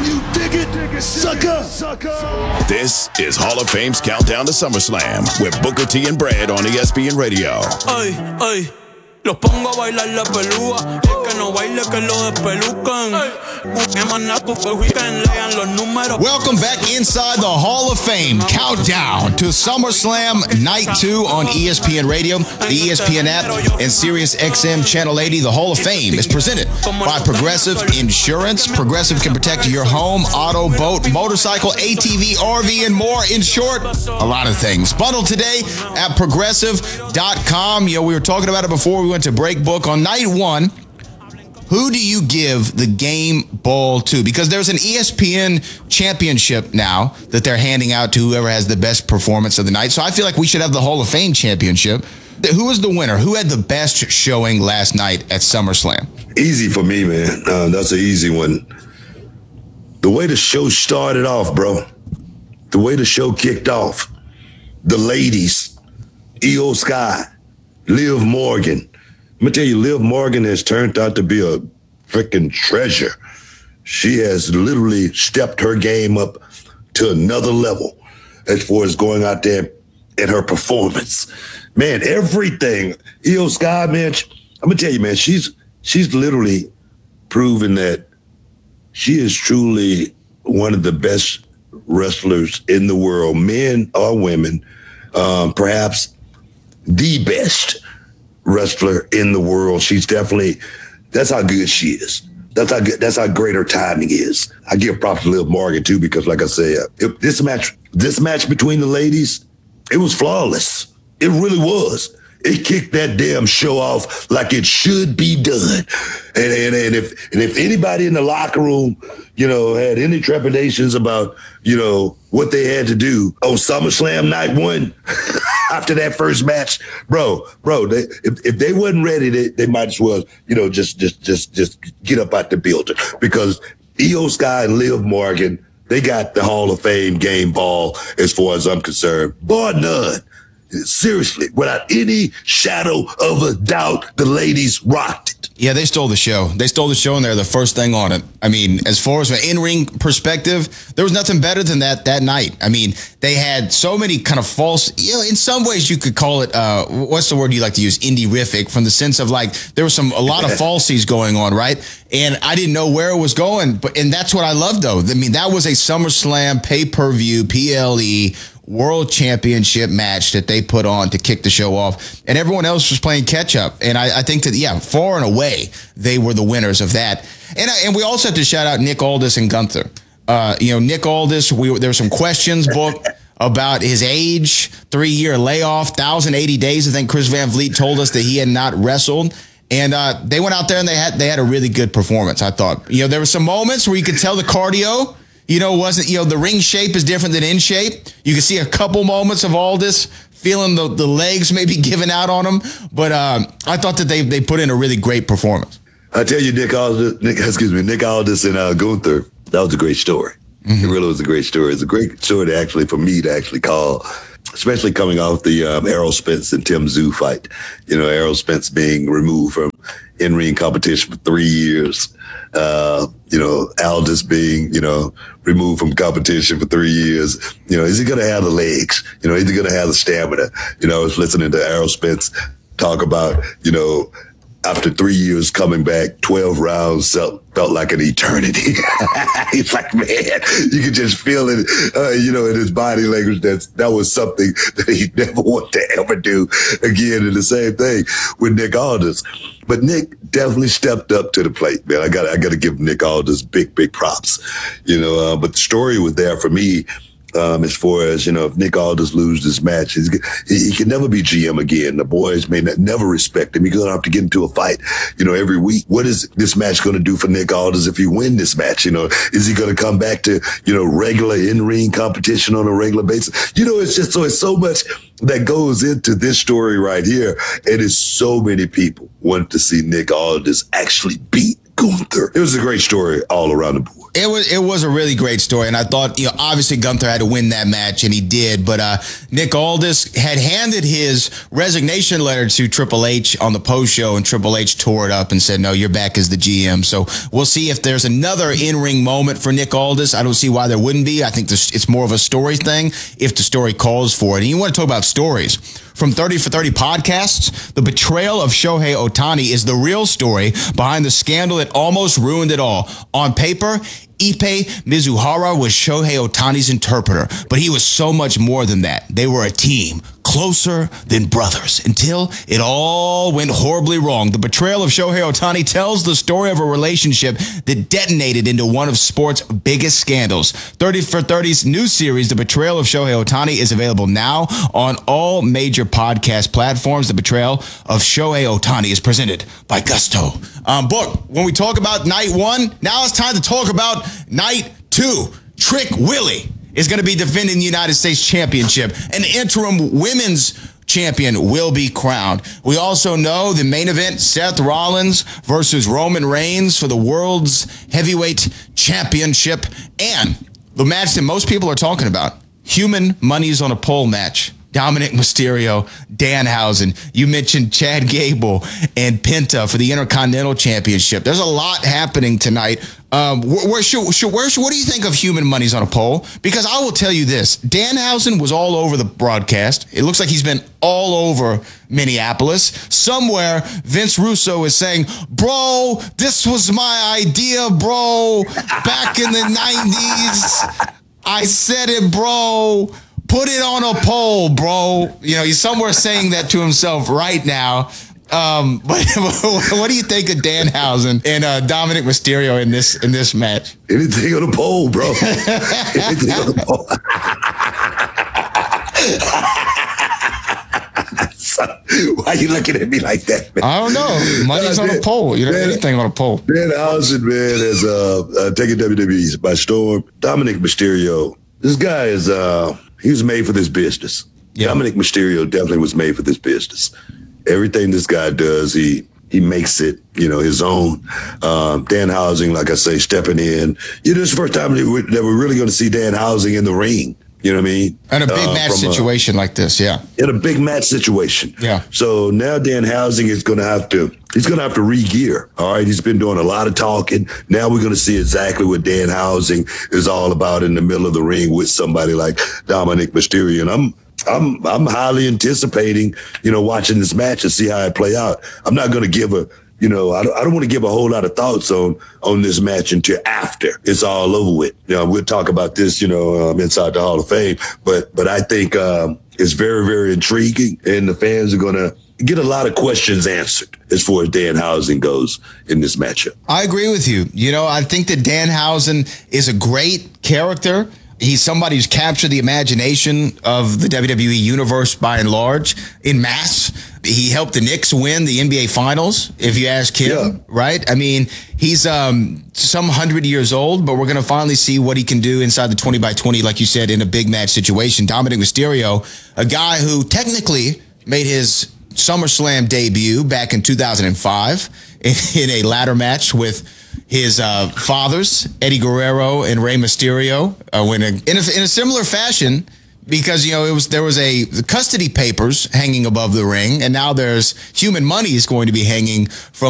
Can you dig it, sucker? This is Hall of Fame's Countdown to SummerSlam with Booker T and Brad on ESPN Radio. Ay, ay, los pongo a bailar la pelúa. El que no baile que lo despelucan. Welcome back inside the Hall of Fame Countdown to SummerSlam Night 2 on ESPN Radio, the ESPN app, and Sirius XM Channel 80. The Hall of Fame is presented by Progressive Insurance. Progressive can protect your home, auto, boat, motorcycle, ATV, RV, and more. In short, a lot of things. Bundle today at Progressive.com. You know, we were talking about it before we went to break. Book on night 1. Who do you give the game ball to? Because there's an ESPN championship now that they're handing out to whoever has the best performance of the night. So I feel like we should have the Hall of Fame championship. Who was the winner? Who had the best showing last night at SummerSlam? Easy for me, man. That's an easy one. The way the show started off, bro. The way the show kicked off. The ladies. Io Sky. Liv Morgan. Let me tell you, Liv Morgan has turned out to be a freaking treasure. She has literally stepped her game up to another level as far as going out there and her performance. Man, everything. Io Sky, man, I'm going to tell you, man, she's literally proven that she is truly one of the best wrestlers in the world, men or women, perhaps the best wrestler in the world. She's definitely, that's how good she is. That's how great her timing is. I give props to Liv Morgan too, because like I said, this match between the ladies, it was flawless. It really was. It kicked that damn show off like it should be done. And if anybody in the locker room, you know, had any trepidations about, you know, what they had to do on SummerSlam night 1 after that first match, bro, if they wasn't ready, they might as well, you know, just get up out the building, because Io Sky and Liv Morgan, they got the Hall of Fame game ball as far as I'm concerned, bar none. Seriously, without any shadow of a doubt, the ladies rocked it. Yeah, they stole the show. They stole the show, and they're the first thing on it. I mean, as far as an in-ring perspective, there was nothing better than that night. I mean, they had so many kind of false, you know, in some ways you could call it, what's the word you like to use, indie-rific, from the sense of like, there was a lot of falsies going on, right? And I didn't know where it was going, and that's what I love, though. I mean, that was a SummerSlam pay-per-view, PLE, World Championship match that they put on to kick the show off, and everyone else was playing catch up. And I think that, yeah, far and away, they were the winners of that. And we also have to shout out Nick Aldis and Gunther. You know, Nick Aldis, there were some questions booked about his age, 3-year layoff, 1,080 days. I think Chris Van Vliet told us that he had not wrestled. And they went out there and they had a really good performance, I thought. You know, there were some moments where you could tell the cardio, you know, wasn't, you know, the ring shape is different than in shape. You can see a couple moments of Aldis feeling the legs maybe giving out on him. But I thought that they put in a really great performance. I tell you, Nick Aldis and Gunther, that was a great story. Mm-hmm. It really was a great story. It's a great story for me to call, especially coming off the Errol Spence and Tim Tszyu fight. You know, Errol Spence being removed from in-ring competition for 3 years. You know, Aldis being, you know, removed from competition for 3 years. You know, is he going to have the legs? You know, is he going to have the stamina? You know, I was listening to Errol Spence talk about, you know, after 3 years coming back, 12 rounds felt like an eternity. He's like, man, you could just feel it, you know, in his body language. That was something that he never wanted to ever do again. And the same thing with Nick Aldis. But Nick definitely stepped up to the plate, man. I got to give Nick Aldis big props, you know. But the story was there for me. As far as, you know, if Nick Aldis loses this match, he can never be GM again. The boys may never respect him. He's going to have to get into a fight, you know, every week. What is this match going to do for Nick Aldis if he win this match? You know, is he going to come back to, you know, regular in-ring competition on a regular basis? You know, it's so much that goes into this story right here. And it's so many people want to see Nick Aldis actually beat Gunther. It was a great story all around the board. It was a really great story, and I thought, obviously Gunther had to win that match, and he did, but Nick Aldis had handed his resignation letter to Triple H on the post-show, and Triple H tore it up and said, no, you're back as the GM. So we'll see if there's another in-ring moment for Nick Aldis. I don't see why there wouldn't be. I think it's more of a story thing if the story calls for it. And you want to talk about stories. From 30 for 30 podcasts, the betrayal of Shohei Ohtani is the real story behind the scandal that almost ruined it all. On paper, Ippei Mizuhara was Shohei Ohtani's interpreter, but he was so much more than that. They were a team, closer than brothers, until it all went horribly wrong. The betrayal of Shohei Ohtani tells the story of a relationship that detonated into one of sports' biggest scandals. 30 for 30's new series, The Betrayal of Shohei Ohtani, is available now on all major podcast platforms. The Betrayal of Shohei Ohtani is presented by Gusto. Book, when we talk about night one, now it's time to talk about night two. Trick Willie is going to be defending the United States Championship. An interim women's champion will be crowned. We also know the main event, Seth Rollins versus Roman Reigns for the World's Heavyweight Championship. And the match that most people are talking about, human monies on a pole match. Dominic Mysterio, Danhausen. You mentioned Chad Gable and Penta for the Intercontinental Championship. There's a lot happening tonight. What do you think of human monies on a pole? Because I will tell you this. Danhausen was all over the broadcast. It looks like he's been all over Minneapolis. Somewhere, Vince Russo is saying, bro, this was my idea, bro. Back in the 90s, I said it, bro. Put it on a pole, bro. He's somewhere saying that to himself right now. But what do you think of Danhausen and Dominic Mysterio in this match? Anything on a pole, bro. Anything on a pole. Why are you looking at me like that, man? I don't know. Money's on a pole. Anything on a pole. Danhausen, man, is taking WWE by storm. Dominic Mysterio, this guy is he was made for this business. Yeah. Dominic Mysterio definitely was made for this business. Everything this guy does, he makes it, his own. Danhausen, like I say, stepping in. This is the first time that we're really going to see Danhausen in the ring. You know what I mean? In a big match situation like this, yeah. In a big match situation. Yeah. So now Danhausen is going to have to re-gear. All right. He's been doing a lot of talking. Now we're going to see exactly what Danhausen is all about in the middle of the ring with somebody like Dominic Mysterio. And I'm highly anticipating, watching this match and see how it play out. I'm not going to give I don't want to give a whole lot of thoughts on this match until after it's all over with. We'll talk about this, inside the Hall of Fame. But I think it's very, very intriguing, and the fans are going to get a lot of questions answered as far as Danhausen goes in this matchup. I agree with you. I think that Danhausen is a great character. He's somebody who's captured the imagination of the WWE universe by and large in mass. He helped the Knicks win the NBA Finals, if you ask him, right? I mean, he's some 100 years old, but we're going to finally see what he can do inside the 20 by 20, like you said, in a big match situation. Dominic Mysterio, a guy who technically made his SummerSlam debut back in 2005 in a ladder match with his fathers, Eddie Guerrero and Rey Mysterio, in a similar fashion, because there was the custody papers hanging above the ring, and now there's human money is going to be hanging from